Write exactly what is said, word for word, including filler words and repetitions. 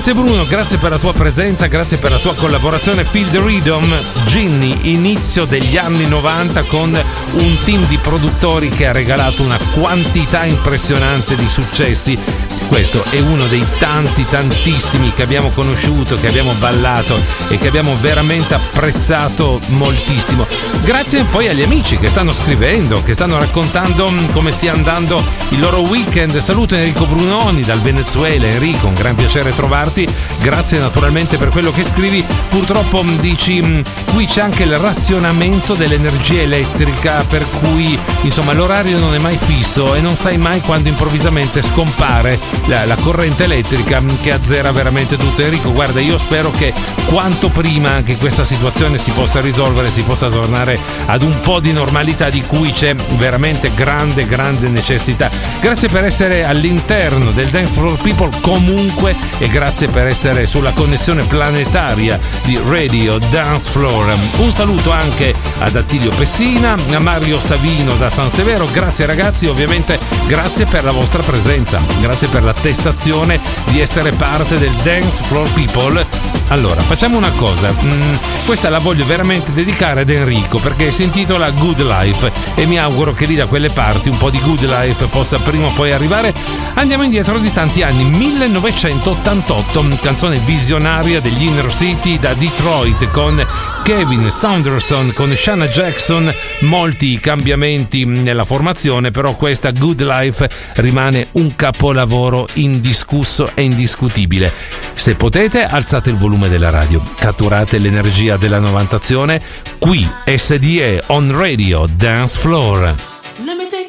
Grazie Bruno, grazie per la tua presenza, grazie per la tua collaborazione. Feel the Rhythm, Ginny, inizio degli anni novanta con un team di produttori che ha regalato una quantità impressionante di successi. Questo è uno dei tanti, tantissimi che abbiamo conosciuto, che abbiamo ballato e che abbiamo veramente apprezzato moltissimo. Grazie poi agli amici che stanno scrivendo, che stanno raccontando come stia andando il loro weekend. Saluto Enrico Brunoni dal Venezuela. Enrico, un gran piacere trovarti. Grazie naturalmente per quello che scrivi. Purtroppo dici qui c'è anche il razionamento dell'energia elettrica, per cui insomma l'orario non è mai fisso e non sai mai quando improvvisamente scompare la, la corrente elettrica che azzera veramente tutto. Enrico, guarda, io spero che quanto prima anche questa situazione si possa risolvere, si possa tornare ad un po' di normalità di cui c'è veramente grande grande necessità. Grazie per essere all'interno del Dance Floor People comunque, e grazie per essere sulla connessione planetaria di Radio Dance Floor. Un saluto anche ad Attilio Pessina, a Mario Savino da San Severo. Grazie ragazzi, ovviamente grazie per la vostra presenza, grazie per l'attestazione di essere parte del Dance Floor People. Allora, facciamo una cosa, mm, questa la voglio veramente dedicare ad Enrico perché si intitola Good Life e mi auguro che lì da quelle parti un po' di Good Life possa prima o poi arrivare. Andiamo indietro di tanti anni, millenovecentottantotto, canzone visionaria degli Inner City da Detroit con Kevin Saunderson, con Shanna Jackson, molti cambiamenti nella formazione, però questa Good Life rimane un capolavoro indiscusso e indiscutibile. Se potete, alzate il volume della radio, catturate l'energia della novantazione. Qui S D E on Radio Dance Floor. Let me take